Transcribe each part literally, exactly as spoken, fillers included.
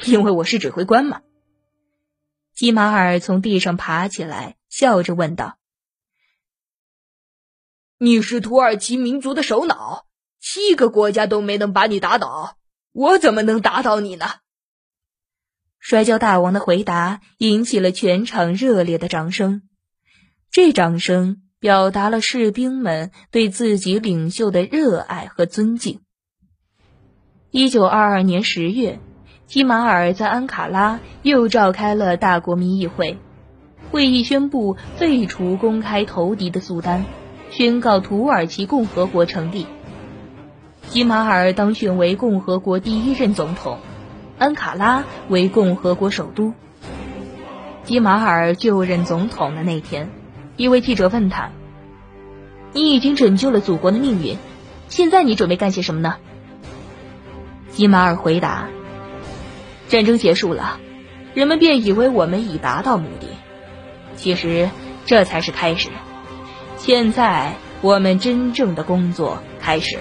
因为我是指挥官嘛。吉马尔从地上爬起来，笑着问道：你是土耳其民族的首脑，七个国家都没能把你打倒，我怎么能打倒你呢？摔跤大王的回答引起了全场热烈的掌声，这掌声表达了士兵们对自己领袖的热爱和尊敬。一九二二年十月，吉马尔在安卡拉又召开了大国民议会，会议宣布废除公开投敌的苏丹，宣告土耳其共和国成立。吉马尔当选为共和国第一任总统，安卡拉为共和国首都。吉马尔就任总统的那天，一位记者问他：你已经拯救了祖国的命运，现在你准备干些什么呢？吉马尔回答：战争结束了，人们便以为我们已达到目的，其实这才是开始，现在我们真正的工作开始了。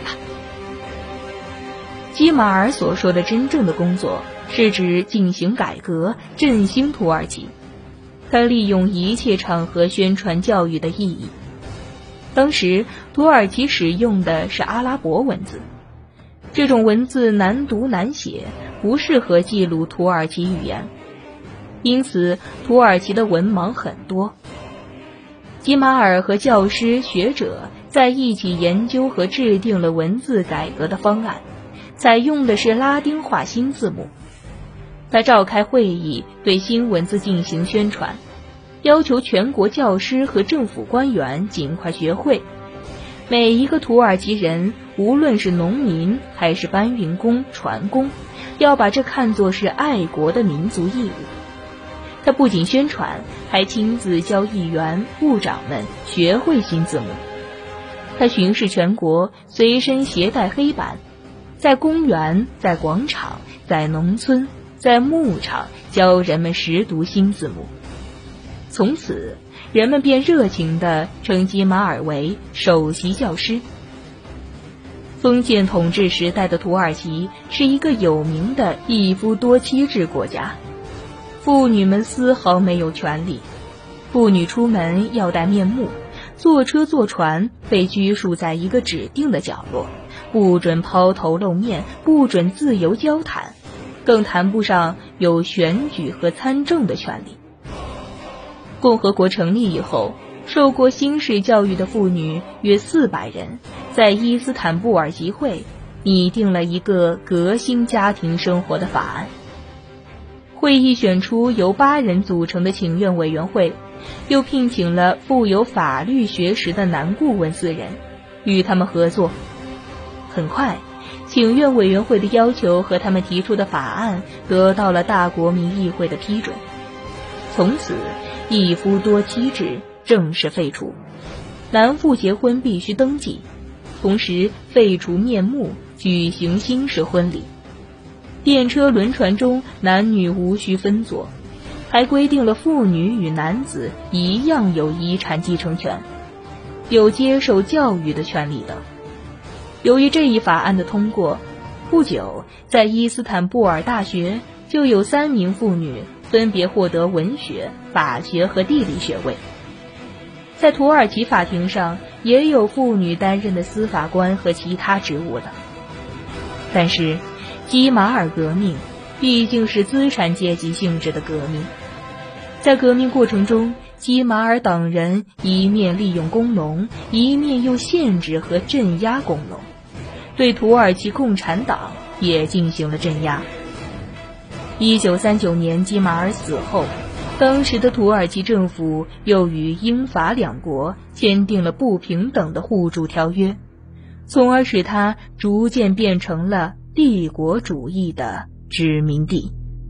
吉马尔所说的真正的工作是指进行改革，振兴土耳其。他利用一切场合宣传教育的意义。当时土耳其使用的是阿拉伯文字，这种文字难读难写，不适合记录土耳其语言，因此土耳其的文盲很多。吉马尔和教师学者在一起研究和制定了文字改革的方案，采用的是拉丁化新字母。他召开会议，对新文字进行宣传，要求全国教师和政府官员尽快学会。每一个土耳其人，无论是农民还是搬运工、船工，要把这看作是爱国的民族义务。他不仅宣传，还亲自教议员、部长们学会新字母。他巡视全国，随身携带黑板，在公园、在广场、在农村、在牧场教人们识读新字母。从此，人们便热情地称吉马尔为首席教师。封建统治时代的土耳其是一个有名的一夫多妻制国家，妇女们丝毫没有权利。妇女出门要戴面目，坐车坐船被拘束在一个指定的角落，不准抛头露面，不准自由交谈，更谈不上有选举和参政的权利。共和国成立以后，受过新式教育的妇女约四百人，在伊斯坦布尔集会，拟定了一个革新家庭生活的法案。会议选出由八人组成的请愿委员会，又聘请了富有法律学识的男顾问四人，与他们合作。很快，请愿委员会的要求和他们提出的法案得到了大国民议会的批准。从此，一夫多妻制正式废除，男妇结婚必须登记，同时废除面目，举行新式婚礼。电车轮船中男女无需分坐，还规定了妇女与男子一样有遗产继承权，有接受教育的权利等。由于这一法案的通过，不久在伊斯坦布尔大学就有三名妇女分别获得文学、法学和地理学位。在土耳其法庭上，也有妇女担任的司法官和其他职务的。但是，吉马尔革命毕竟是资产阶级性质的革命，在革命过程中，吉马尔党人一面利用工农，一面又限制和镇压工农，对土耳其共产党也进行了镇压。一九三九年吉马尔死后，当时的土耳其政府又与英法两国签订了不平等的互助条约，从而使它逐渐变成了帝国主义的殖民地。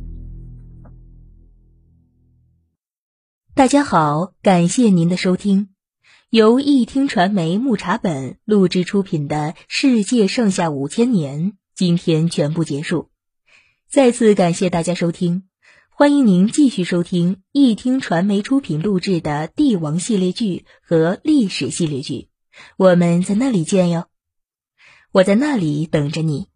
大家好，感谢您的收听，由一听传媒木茶本录制出品的《世界上下五千年》今天全部结束。再次感谢大家收听，欢迎您继续收听一听传媒出品录制的帝王系列剧和历史系列剧，我们在那里见哟，我在那里等着你。